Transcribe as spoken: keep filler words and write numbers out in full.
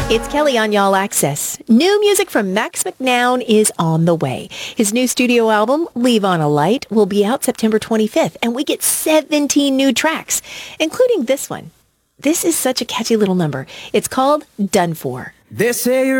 It's Kelly on Y'all Access. New music from Max McNown is on the way. His new studio album, Leave on a Light, will be out September twenty-fifth, and we get seventeen new tracks, including this one. This is such a catchy little number. It's called Done For. They say